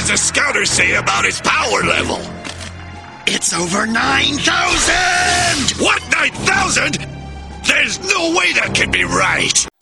does the scouter say about his power level? It's over 9,000! What, 9,000? There's no way that can be right!